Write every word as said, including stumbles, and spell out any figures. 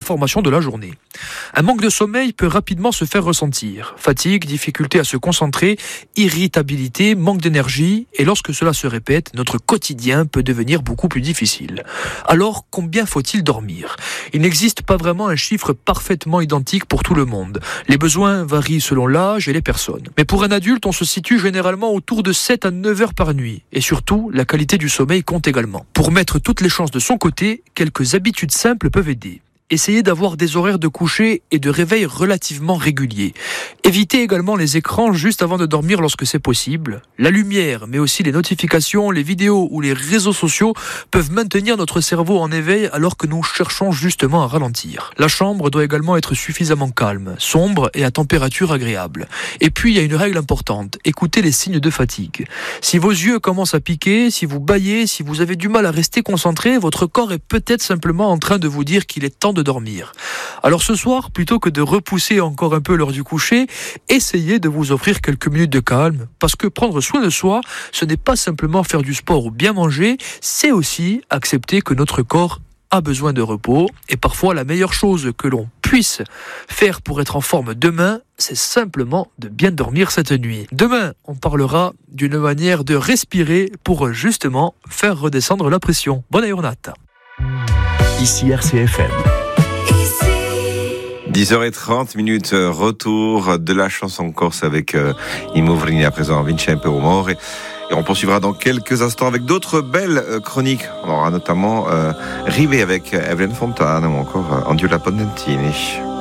informations de la journée. Un manque de sommeil peut rapidement se faire ressentir. Fatigue, difficulté à se concentrer, irritabilité, manque d'énergie, et lorsque cela se répète, notre quotidien peut devenir beaucoup plus difficile. Alors, combien faut-il dormir ? Il n'existe pas vraiment un chiffre parfaitement identique pour tout le monde. Les besoins varient selon l'âge et les personnes. Mais pour un adulte, on se situe généralement autour de sept à neuf heures par nuit. Et surtout, la qualité du sommeil compte également. Pour mettre toutes les chances de son côté, quelques habitudes simples peuvent aider. Essayez d'avoir des horaires de coucher et de réveil relativement réguliers. Évitez également les écrans juste avant de dormir lorsque c'est possible. La lumière, mais aussi les notifications, les vidéos ou les réseaux sociaux peuvent maintenir notre cerveau en éveil alors que nous cherchons justement à ralentir. La chambre doit également être suffisamment calme, sombre et à température agréable. Et puis il y a une règle importante, écoutez les signes de fatigue. Si vos yeux commencent à piquer, si vous bâillez, si vous avez du mal à rester concentré, votre corps est peut-être simplement en train de vous dire qu'il est temps de dormir. Alors ce soir, plutôt que de repousser encore un peu l'heure du coucher, essayez de vous offrir quelques minutes de calme, parce que prendre soin de soi, ce n'est pas simplement faire du sport ou bien manger, c'est aussi accepter que notre corps a besoin de repos, et parfois la meilleure chose que l'on puisse faire pour être en forme demain, c'est simplement de bien dormir cette nuit. Demain, on parlera d'une manière de respirer pour justement faire redescendre la pression. Bonne journée. Ici R C F M. dix heures trente minutes, retour de la chanson corse avec euh, Imouvrini à présent, Vincenzo Rumore. Et on poursuivra dans quelques instants avec d'autres belles euh, chroniques. On aura notamment euh, Rivé avec Evelyn Fontana ou encore euh, Andiola Ponentini.